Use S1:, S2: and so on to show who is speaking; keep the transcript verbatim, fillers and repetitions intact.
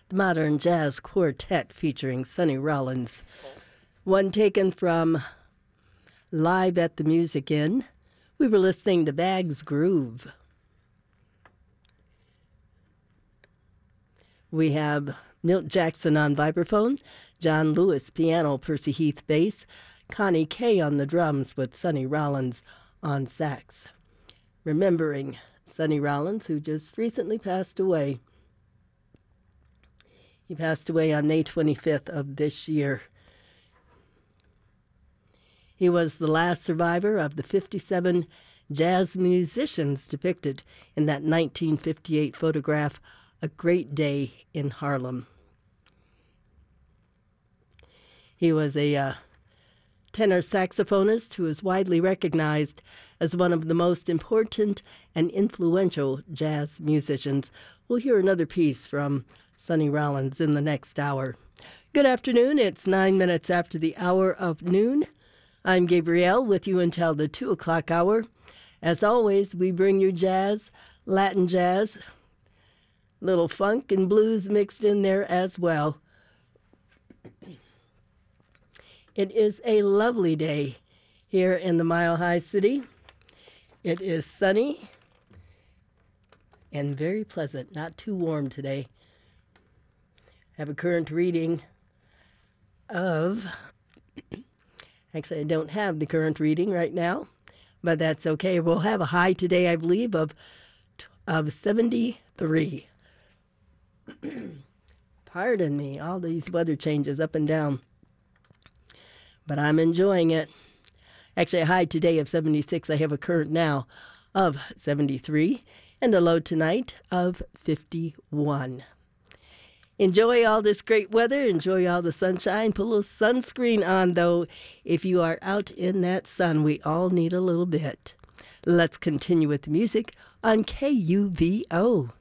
S1: the Modern Jazz Quartet featuring Sonny Rollins. One taken from Live at the Music Inn. We were listening to Bags Groove. We have Milt Jackson on vibraphone, John Lewis piano, Percy Heath bass, Connie Kay on the drums with Sonny Rollins on sax. Remembering Sonny Rollins, who just recently passed away. He passed away on May twenty-fifth of this year. He was the last survivor of the fifty-seven jazz musicians depicted in that nineteen fifty-eight photograph, A Great Day in Harlem. He was a uh, tenor saxophonist who is widely recognized as one of the most important and influential jazz musicians. We'll hear another piece from Sonny Rollins in the next hour. Good afternoon. It's nine minutes after the hour of noon. I'm Gabrielle with you until the two o'clock hour. As always, we bring you jazz, Latin jazz, little funk and blues mixed in there as well. It is a lovely day here in the Mile High City. It is sunny and very pleasant, not too warm today. I have a current reading of, actually I don't have the current reading right now, but that's okay. We'll have a high today, I believe, of, of seventy-three. Pardon me, all these weather changes up and down. But I'm enjoying it. Actually, a high today of seventy-six. I have a current now of seventy-three and a low tonight of fifty-one. Enjoy all this great weather. Enjoy all the sunshine. Put a little sunscreen on, though. If you are out in that sun, we all need a little bit. Let's continue with the music on K U V O.